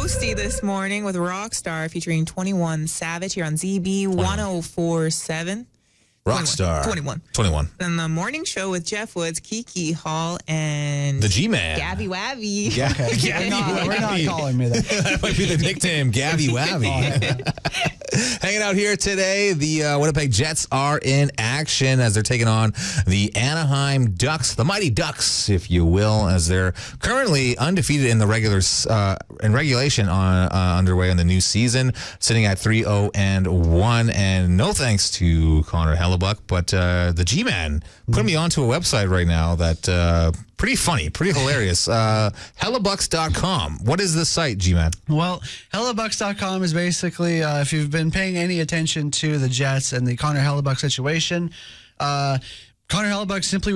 Toasty this morning with Rockstar featuring 21 Savage here on ZB 104.7. Rockstar. 21. And the morning show with Jeff Woods, Kiki Hall, and the G-Man. Gabby Wabby. Okay. We're not calling me that. That might be the nickname, Gabby Wabby. Hanging out here today, the Winnipeg Jets are in action as they're taking on the Anaheim Ducks, the Mighty Ducks, if you will, as they're currently undefeated in the regulation underway in the new season, sitting at 3-0-1. And no thanks to Connor Hellebuyck, but the G-Man put me onto a website right now that pretty funny, pretty hilarious. Hellebucks.com. What is this site, G-Man? Well, Hellebucks.com is basically, if you've been paying any attention to the Jets and the Connor Hellebuyck situation, Connor Hellebuyck simply